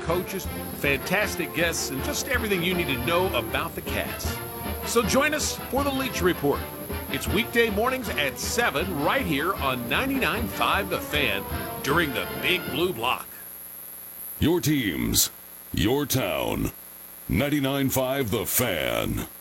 coaches, fantastic guests, and just everything you need to know about the Cats. So join us for the Leach Report. It's weekday mornings at 7 right here on 99.5 The Fan during the Big Blue Block. Your teams, your town. 99.5 The Fan.